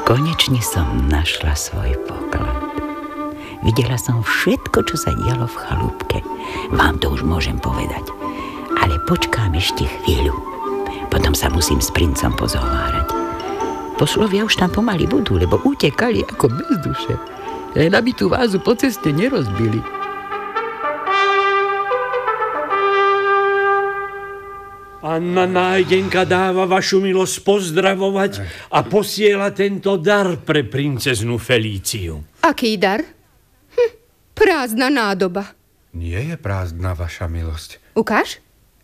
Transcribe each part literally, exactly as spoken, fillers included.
Konečne som našla svoj poklad. Videla som všetko, čo sa dialo v chalúbke. Vám to už môžem povedať. Ale počkám ešte chvíľu. Potom sa musím s princom pozhovárať. Poslovia už tam pomaly budú, lebo utekali ako bez duše. Len aby tú vázu po ceste nerozbili. Anna Nájdenka dáva vašu milosť pozdravovať a posiela tento dar pre princeznu Felíciu. Aký dar? Hm, prázdna nádoba. Nie je prázdna, vaša milosť. Ukáž?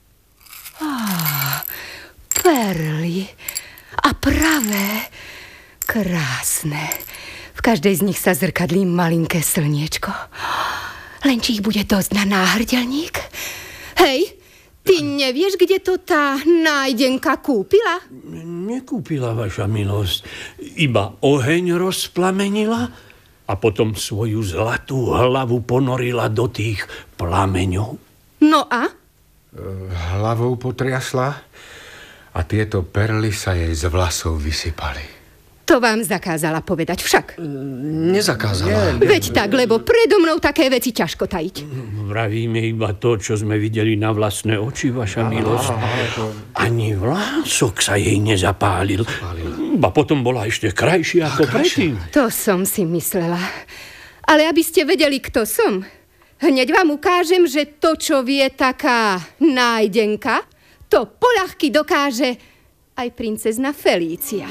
Á, perly. A pravé. Krásne. V každej z nich sa zrkadlí malinké slniečko. Len či ich bude dosť na náhrdelník? Hej, ty nevieš, kde to tá Nájdenka kúpila? Nekúpila, vaša milosť. Iba oheň rozplamenila a potom svoju zlatú hlavu ponorila do tých plameňov. No a? Hlavou potriasla a tieto perly sa jej z vlasov vysypali. To vám zakázala povedať však. Nezakázala. Veď tak, lebo predo mnou také veci ťažko tajiť. Vravíme iba to, čo sme videli na vlastné oči, vaša milosť. Ani vlások sa jej nezapálil. A potom bola ešte krajšia ako predtým. To som si myslela. Ale aby ste vedeli, kto som, hneď vám ukážem, že to, čo vie taká Nájdenka, to poľahky dokáže aj princezna Felícia.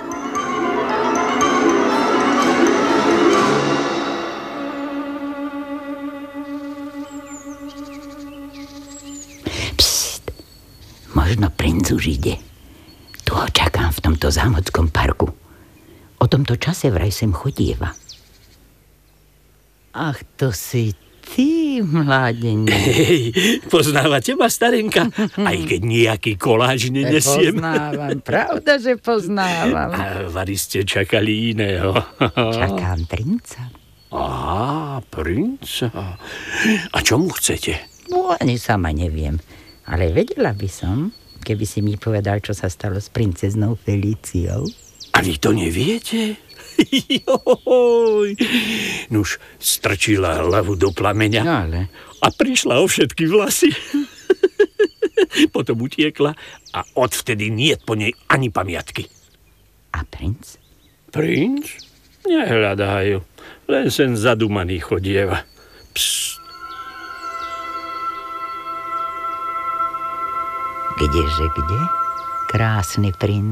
Možno princ už ide. Tu ho čakám v tomto zámockom parku. O tomto čase vraj sem chodieva. Ach, to si ty, mládeň. Hej, poznávate ma, starenka? Aj keď nejaký koláč nenesiem. Poznávam, pravda, že poznávam. A vari ste čakali iného. Čakám princa. Á, princa. A čo mu chcete? No, ani sama neviem. Ale vedela by som, keby si mi povedal, čo sa stalo s princeznou Felíciou. A vy to neviete? Joj. Nuž, strčila hlavu do plameňa no, ale... a prišla o všetky vlasy. Potom utiekla a odvtedy niet po nej ani pamiatky. A princ? Princ? Nehľadajú. Len sen zadumaný chodieva. Psst. Kdeže kde? Krásny princ.